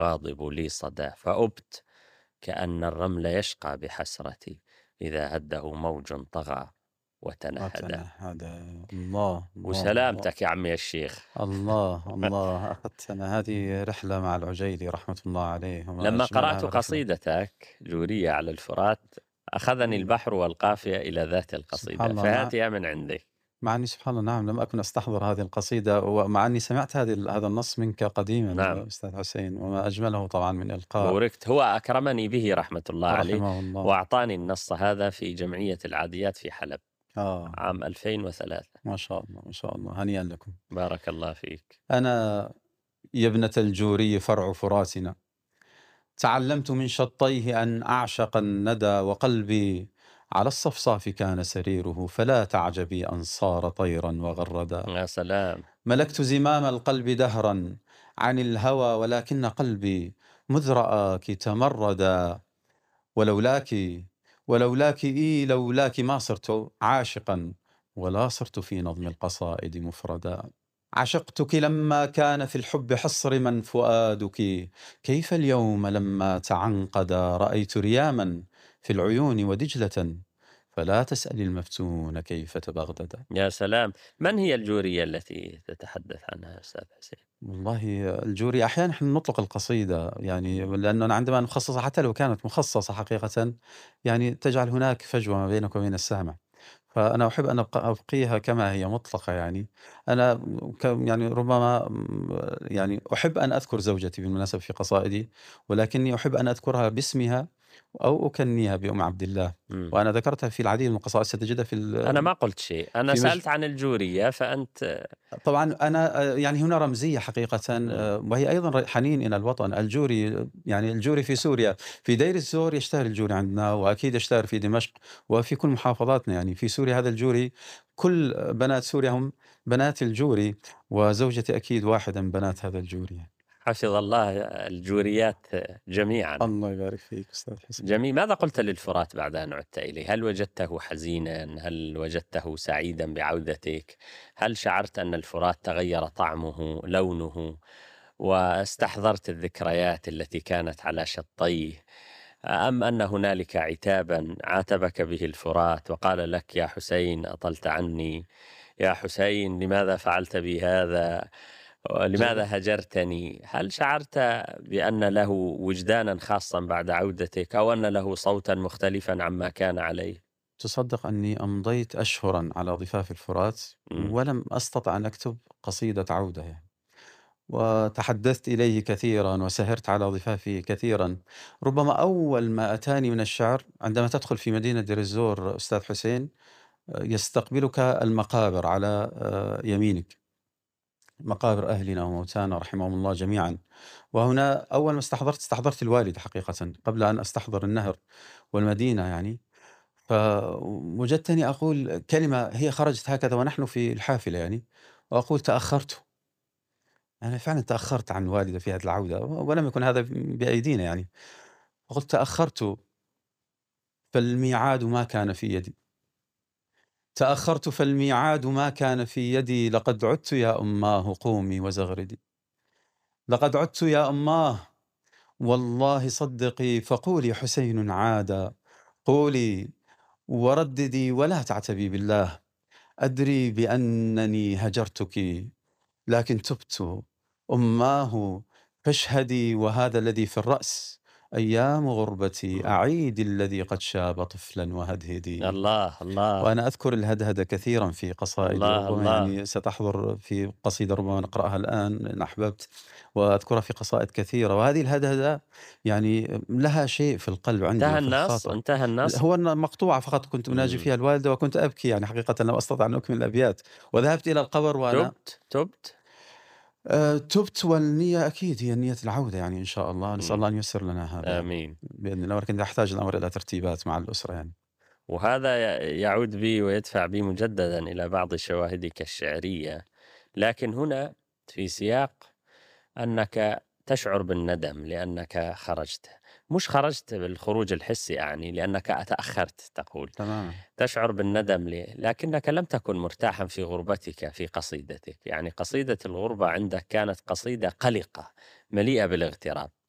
غاضب لي صدى فأبت كأن الرمل يشقى بحسرتي إذا هده موج طغى وتنهد. هذا الله الله الله وسلامتك يا عمي الشيخ. الله الله أخذتنا هذه رحلة مع العجيلي رحمة الله عليه، وما لما أجملها قرأت رحلة. قصيدتك جورية على الفرات أخذني مم. البحر والقافية إلى ذات سبحان القصيدة، الله. فهاتها من عندي. مع أني سبحان الله نعم لم أكن أستحضر هذه القصيدة، ومع أني سمعت هذا النص منك قديما نعم، أستاذ حسين، وما أجمله طبعا من إلقاء. بوركت، هو أكرمني به رحمة الله عليه، رحمه الله. وأعطاني النص هذا في جمعية العاديات في حلب آه. عام 2003. ما شاء الله ما شاء الله، هنيئا لكم. بارك الله فيك. أنا يا ابنة الجوري فرع فراتنا، تعلمت من شطيه أن أعشق الندى، وقلبي على الصفصاف كان سريره، فلا تعجبي أن صار طيرا وغردا. يا سلام. ملكت زمام القلب دهرا عن الهوى، ولكن قلبي مذ رآك تمردا. ولولاك لولاك ما صرت عاشقا، ولا صرت في نظم القصائد مفردا. عشقتك لما كان في الحب حصر من فؤادك، كيف اليوم لما تعنقد رأيت رياما في العيون ودجلة، فلا تسأل المفتون كيف تبغدد. يا سلام. من هي الجورية التي تتحدث عنها يا أستاذ حسين؟ والله الجوري أحيانا نحن نطلق القصيدة، يعني لأننا عندما نخصصها حتى لو كانت مخصصة حقيقة، يعني تجعل هناك فجوة ما بينك وبين السامع. فأنا أحب أن أبقيها كما هي مطلقة يعني. أنا يعني ربما يعني أحب أن أذكر زوجتي بالمناسبة في قصائدي، ولكني أحب أن أذكرها باسمها أو أكنيها بأم عبد الله، مم. وأنا ذكرتها في العديد من القصائد ستجدها أنا ما قلت شيء، أنا في سألت عن الجورية فأنت. طبعًا أنا يعني هنا رمزية حقيقةً، مم. وهي أيضًا حنين إلى الوطن. الجوري يعني الجوري في سوريا، في دير الزور يشتهر الجوري عندنا، وأكيد يشتهر في دمشق وفي كل محافظاتنا يعني. في سوريا هذا الجوري كل بنات سوريا هم بنات الجوري، وزوجتي أكيد واحدة من بنات هذا الجوري. حفظ الله الجوريات جميعا. الله يبارك فيك أستاذ حسين. جميل. ماذا قلت للفرات بعد أن عدت إليه؟ هل وجدته حزينا؟ هل وجدته سعيدا بعودتك؟ هل شعرت أن الفرات تغير طعمه لونه واستحضرت الذكريات التي كانت على شطيه، أم أن هنالك عتابا عاتبك به الفرات وقال لك يا حسين أطلت عني، يا حسين لماذا فعلت بي هذا، لماذا هجرتني؟ هل شعرت بأن له وجدانا خاصا بعد عودتك، أو أن له صوتا مختلفا عما كان عليه؟ تصدق أني أمضيت أشهرًا على ضفاف الفرات مم. ولم أستطع أن أكتب قصيدة عودة يعني. وتحدثت إليه كثيرا وسهرت على ضفافه كثيرا. ربما أول ما أتاني من الشعر عندما تدخل في مدينة دير الزور أستاذ حسين، يستقبلك المقابر على يمينك، مقابر أهلنا وموتانا رحمهم الله جميعا. وهنا أول ما استحضرت الوالد حقيقة قبل أن أستحضر النهر والمدينة يعني. فوجدتني أقول كلمة هي خرجت هكذا ونحن في الحافلة يعني، وأقول تأخرت. أنا فعلًا تأخّرت عن الوالدة في هذه العودة، ولم يكن هذا بأيدينا يعني. فقُلت تأخّرت فالميعاد ما كان في يدي، تأخّرت فالميعاد ما كان في يدي، لقد عُدت يا أماه قومي وزغردي، لقد عُدت يا أماه والله صدقي، فقولي حسين عاد، قولي ورددي ولا تعتبي بالله، أدري بأنني هجرتك لكن تُبت أماه، فاشهدي وهذا الذي في الرأس أيام غربتي، مم. أعيدِ الذي قد شاب طفلًا وهدهدي. الله الله. وأنا أذكر الهدهدة كثيرًا في قصائدي، الله ربما الله. يعني ستحضر في قصيدة ربما نقرأها الآن إن أحببت، وأذكرها في قصائد كثيرة. وهذه الهدهدة يعني لها شيء في القلب عندي انتهى وفي النص، الخاطر. انتهى النص. هو مقطوعة فقط كنت أناجي مم. فيها الوالدة، وكنت أبكي يعني حقيقةً لم أستطع أن أكمل الأبيات، وذهبت إلى القبر وأنا تبت. تُبت، والنية أكيد هي نية العودة يعني إن شاء الله، نسأل مم. الله أن ييسر لنا هذا آمين. بإذن الله، ولكن يحتاج الأمر إلى ترتيبات مع الأسرة يعني. وهذا يعود بي ويدفع بي مجددا إلى بعض شواهدك الشعرية، لكن هنا في سياق أنك تشعر بالندم لأنك خرجت، مش خرجت بالخروج الحسي أعني، لأنك تأخرت تقول. تمامًا. تشعر بالندم لكنك لم تكن مرتاحا في غربتك في قصيدتك، يعني قصيدة الغربة عندك كانت قصيدة قلقة مليئة بالاغتراب.